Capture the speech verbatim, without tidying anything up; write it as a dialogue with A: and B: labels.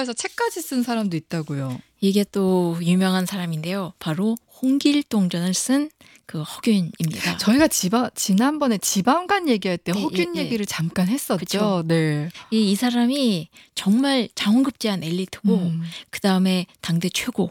A: 좋아해서 책까지 쓴 사람도 있다고요.
B: 이게 또 유명한 사람인데요. 바로 홍길동전을 쓴 그 허균입니다.
A: 저희가 지바, 지난번에 지방간 얘기할 때
B: 예,
A: 허균
B: 예, 예.
A: 얘기를 잠깐 했었죠.
B: 그쵸.
A: 네.
B: 이, 이 사람이 정말 장원급제한 엘리트고
A: 음.
B: 그 다음에 당대 최고